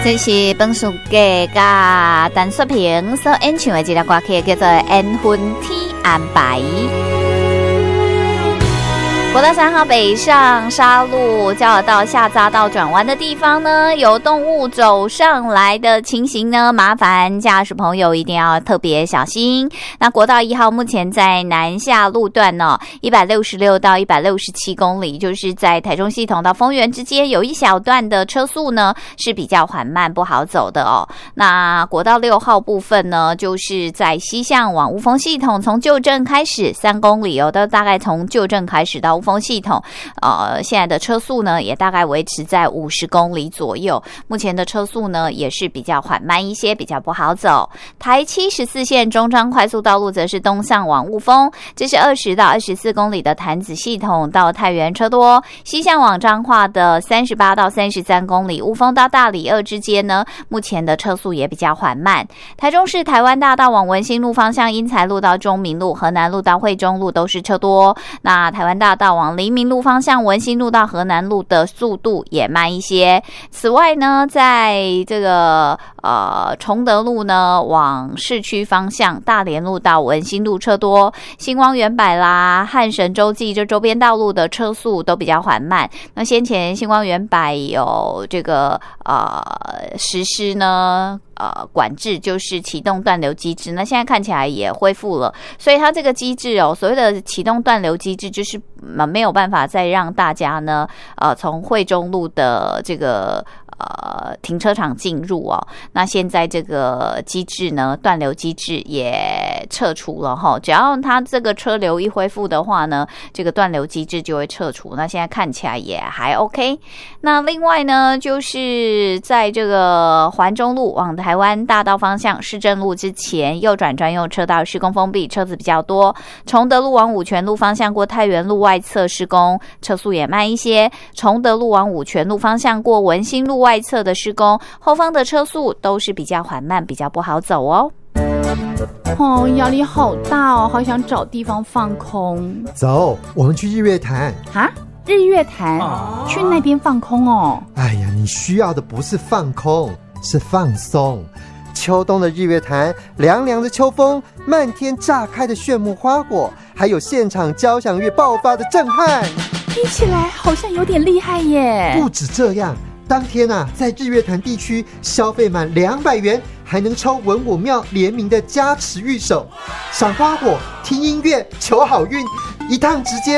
这是本书给甲陈淑萍所演唱的一条歌曲，叫做《缘分天安排》。国道3号北上沙路交流道下匝道转弯的地方呢，有动物走上来的情形呢，麻烦驾驶朋友一定要特别小心。那国道1号目前在南下路段呢，166到167公里，就是在台中系统到丰原之间有一小段的车速呢是比较缓慢不好走的哦。那国道6号部分呢，就是在西向往雾峰系统，从旧镇开始3公里哦，都大概从旧镇开始到雾峰系统，现在的车速呢也大概维持在50公里左右。目前的车速呢也是比较缓慢一些，比较不好走。台74线中彰快速道路则是东向往雾峰，这是20到24公里的潭子系统到太原车多，西向往彰化的38到33公里雾峰到大里2之间呢，目前的车速也比较缓慢。台中市台湾大道往文心路方向，英才路到中明路、河南路到惠中路都是车多。那台湾大道往黎明路方向，文心路到河南路的速度也慢一些。此外呢，在这个崇德路呢往市区方向，大连路到文心路车多，星光园百啦、汉神洲际这周边道路的车速都比较缓慢。那先前星光园百有这个实施呢管制，就是启动断流机制，那现在看起来也恢复了，所以它这个机制所谓的启动断流机制就是没有办法再让大家呢从惠中路的这个停车场进入哦。那现在这个机制呢，断流机制也撤除了哈，只要它这个车流一恢复的话呢，这个断流机制就会撤除。那现在看起来也还 OK。那另外呢，就是在这个环中路往台湾大道方向市政路之前，右转专用车道施工封闭，车子比较多。崇德路往五权路方向过太原路外侧施工，车速也慢一些。崇德路往五权路方向过文心路外侧的施工，后方的车速都是比较缓慢，比较不好走哦。 压力好大哦，好想找地方放空。 走，我们去日月潭。 哈？日月潭？去那边放空哦？ 哎呀，你需要的不是放空，是放松。秋冬的日月潭，凉凉的秋风，漫天炸开的炫目花果，还有现场交响乐爆发的震撼， 听起来好像有点厉害耶。 不止这样，当天在日月潭地区消费满200元，还能抽文武庙联名的加持御守，赏花火、听音乐、求好运，一趟直接